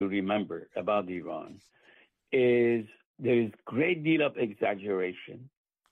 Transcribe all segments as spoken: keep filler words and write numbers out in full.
to remember about Iran is there is great deal of exaggeration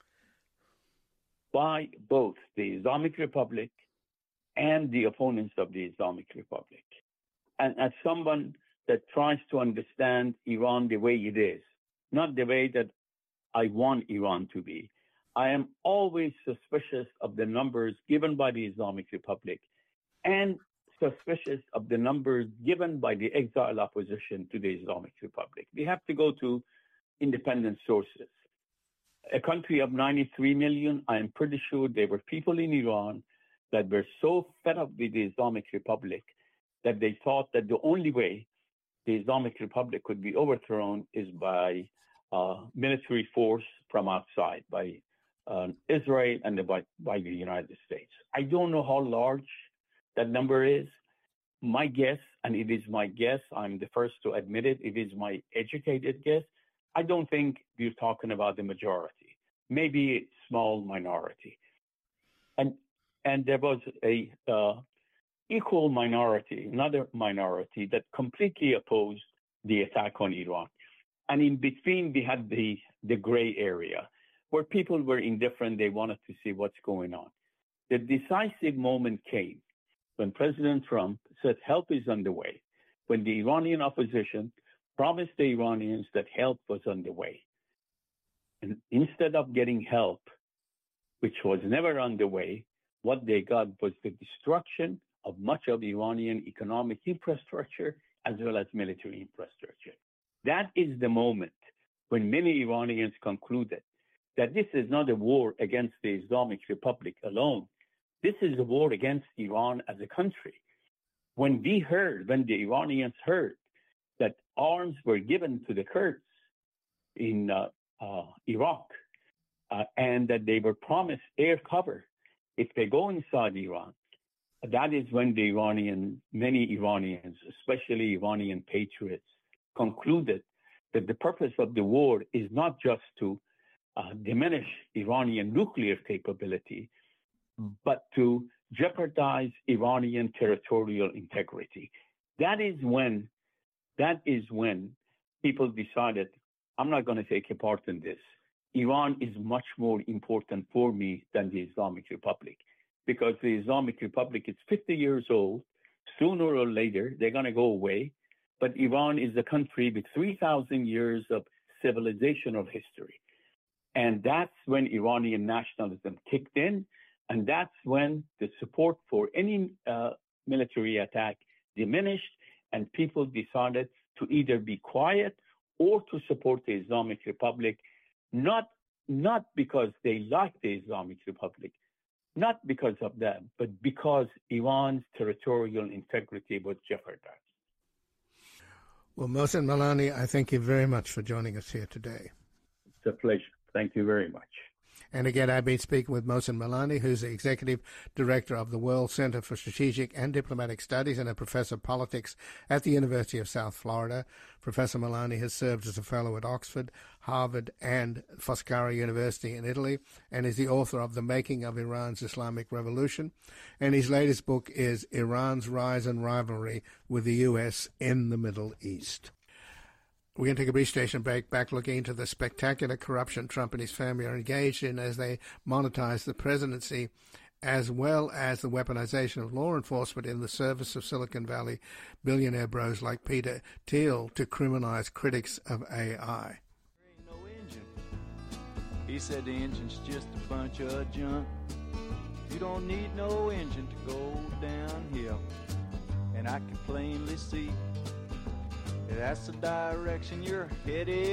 by both the Islamic Republic and the opponents of the Islamic Republic. And as someone that tries to understand Iran the way it is, not the way that I want Iran to be, I am always suspicious of the numbers given by the Islamic Republic and suspicious of the numbers given by the exile opposition to the Islamic Republic. We have to go to independent sources. A country of ninety-three million, I am pretty sure there were people in Iran that were so fed up with the Islamic Republic that they thought that the only way the Islamic Republic could be overthrown is by uh, military force from outside, by uh, Israel and by, by the United States. I don't know how large that number is. My guess, and it is my guess, I'm the first to admit it, it is my educated guess, I don't think we're talking about the majority, maybe a small minority. And and there was a uh, equal minority, another minority that completely opposed the attack on Iran. And in between, we had the, the gray area where people were indifferent. They wanted to see what's going on. The decisive moment came when President Trump said help is on the way, when the Iranian opposition promised the Iranians that help was on the way. And instead of getting help, which was never on the way, what they got was the destruction of much of Iranian economic infrastructure as well as military infrastructure. That is the moment when many Iranians concluded that this is not a war against the Islamic Republic alone. This is a war against Iran as a country. When we heard, when the Iranians heard that arms were given to the Kurds in uh, uh, Iraq uh, and that they were promised air cover if they go inside Iran, that is when the Iranian, many Iranians, especially Iranian patriots, concluded that the purpose of the war is not just to uh, diminish Iranian nuclear capability, but to jeopardize Iranian territorial integrity. That is when, that is when people decided, I'm not going to take a part in this. Iran is much more important for me than the Islamic Republic, because the Islamic Republic is fifty years old. Sooner or later, they're going to go away. But Iran is a country with three thousand years of civilizational history. And that's when Iranian nationalism kicked in. And that's when the support for any uh, military attack diminished, and people decided to either be quiet or to support the Islamic Republic, not, not because they like the Islamic Republic, not because of that, but because Iran's territorial integrity was jeopardized. Well, Mohsen Milani, I thank you very much for joining us here today. It's a pleasure. Thank you very much. And again, I've been speaking with Mohsen Milani, who's the Executive Director of the World Center for Strategic and Diplomatic Studies and a Professor of Politics at the University of South Florida. Professor Milani has served as a Fellow at Oxford, Harvard, and Foscari University in Italy, and is the author of The Making of Iran's Islamic Revolution. And his latest book is Iran's Rise and Rivalry with the U S in the Middle East. We're going to take a brief station break, back looking into the spectacular corruption Trump and his family are engaged in as they monetize the presidency, as well as the weaponization of law enforcement in the service of Silicon Valley billionaire bros like Peter Thiel to criminalize critics of A I. There ain't no engine. He said the engine's just a bunch of junk. You don't need no engine to go downhill. And I can plainly see that's the direction you're headed.